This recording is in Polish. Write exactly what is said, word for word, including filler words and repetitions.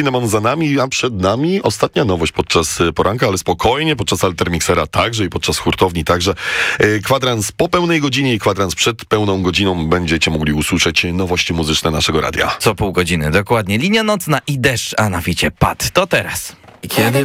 Cinnamon za nami, a przed nami ostatnia nowość podczas e, poranka, ale spokojnie, podczas Altermixera także i podczas hurtowni także. E, kwadrans po pełnej godzinie i kwadrans przed pełną godziną będziecie mogli usłyszeć nowości muzyczne naszego radia. Co pół godziny, dokładnie. Linia nocna i deszcz, a na ficie pad. To teraz. Kiedy